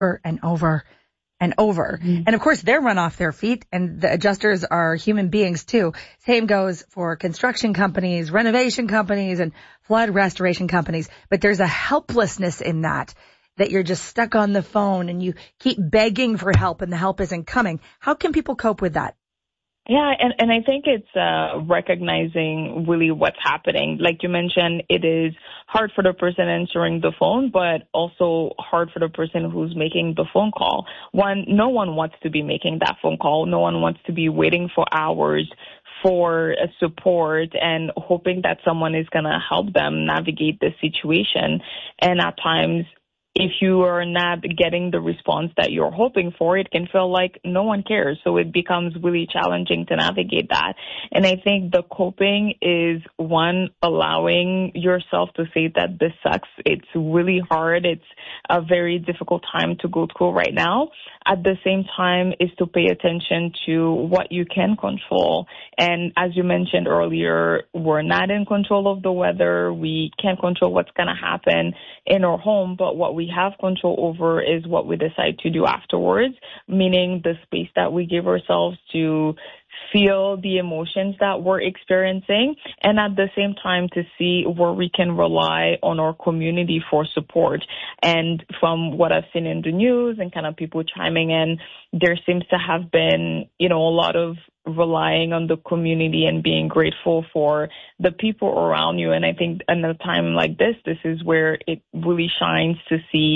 and over and over. Mm-hmm. And of course, they're run off their feet, and the adjusters are human beings too. Same goes for construction companies, renovation companies, and flood restoration companies. But there's a helplessness in that you're just stuck on the phone and you keep begging for help and the help isn't coming. How can people cope with that? Yeah, and I think it's recognizing really what's happening. Like you mentioned, it is hard for the person answering the phone, but also hard for the person who's making the phone call. No one wants to be making that phone call. No one wants to be waiting for hours for support and hoping that someone is going to help them navigate the situation. And at times, if you are not getting the response that you're hoping for, it can feel like no one cares. So it becomes really challenging to navigate that. And I think the coping is, one, allowing yourself to say that this sucks. It's really hard. It's a very difficult time to go through right now. At the same time is to pay attention to what you can control. And as you mentioned earlier, we're not in control of the weather. We can't control what's going to happen in our home, but what we have control over is what we decide to do afterwards, meaning the space that we give ourselves to feel the emotions that we're experiencing, and at the same time to see where we can rely on our community for support. And from what I've seen in the news and kind of people chiming in, there seems to have been, a lot of relying on the community and being grateful for the people around you. And I think in a time like this is where it really shines to see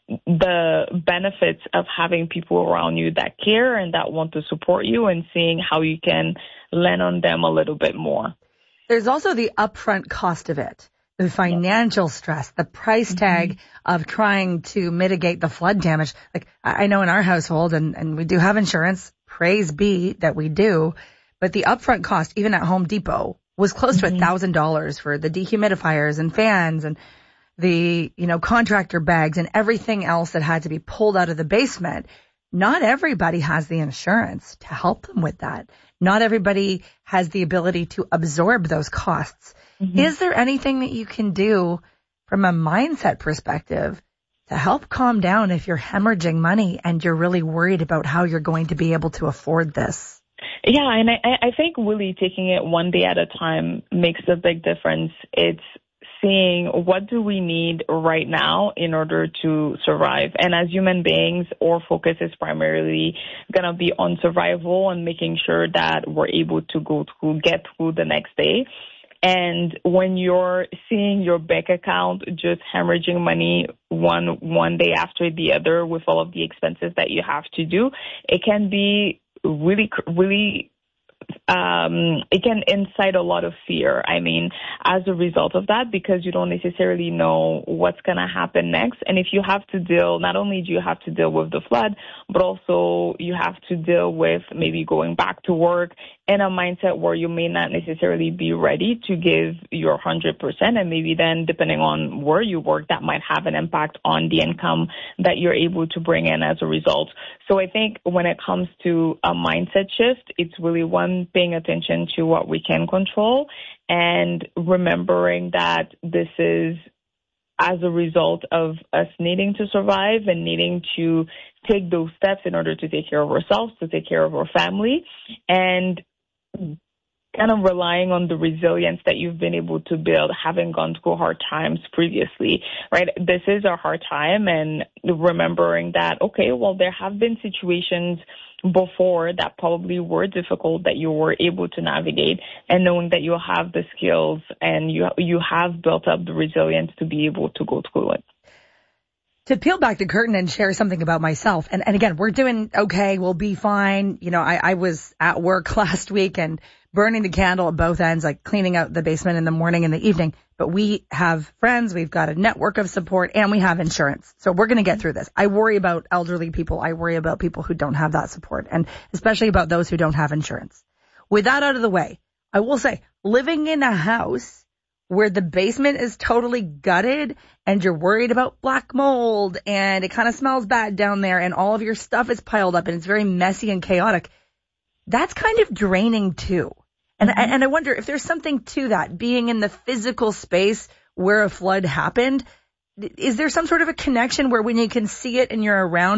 the benefits of having people around you that care and that want to support you, and seeing how you can lean on them a little bit more. There's also the upfront cost of it, the financial stress, the price tag of trying to mitigate the flood damage. Like I know in our household, and we do have insurance, praise be that we do, but the upfront cost, even at Home Depot, was close to $1,000 for the dehumidifiers and fans and the, contractor bags and everything else that had to be pulled out of the basement. Not everybody has the insurance to help them with that. Not everybody has the ability to absorb those costs. Is there anything that you can do from a mindset perspective to help calm down if you're hemorrhaging money and you're really worried about how you're going to be able to afford this? Yeah, and I think really taking it one day at a time makes a big difference. It's seeing what do we need right now in order to survive. And as human beings, our focus is primarily going to be on survival and making sure that we're able to get through the next day. And when you're seeing your bank account just hemorrhaging money one day after the other with all of the expenses that you have to do, it can be really, really it can incite a lot of fear. I mean, as a result of that, because you don't necessarily know what's going to happen next. And if you have to not only do you have to deal with the flood, but also you have to deal with maybe going back to work in a mindset where you may not necessarily be ready to give your 100%. And maybe then, depending on where you work, that might have an impact on the income that you're able to bring in as a result. So I think when it comes to a mindset shift, it's really one, paying attention to what we can control and remembering that this is as a result of us needing to survive and needing to take those steps in order to take care of ourselves, to take care of our family, and kind of relying on the resilience that you've been able to build, having gone through hard times previously, right? This is a hard time, and remembering that, okay, well, there have been situations before that probably were difficult that you were able to navigate, and knowing that you have the skills and you have built up the resilience to be able to go through it. To peel back the curtain and share something about myself, and again, we're doing okay, we'll be fine. I was at work last week and burning the candle at both ends, like cleaning out the basement in the morning and the evening. But we have friends, we've got a network of support, and we have insurance. So we're going to get through this. I worry about elderly people. I worry about people who don't have that support, and especially about those who don't have insurance. With that out of the way, I will say, living in a house where the basement is totally gutted and you're worried about black mold and it kind of smells bad down there and all of your stuff is piled up and it's very messy and chaotic, that's kind of draining too. And I wonder if there's something to that, being in the physical space where a flood happened. is there some sort of a connection where when you can see it and you're around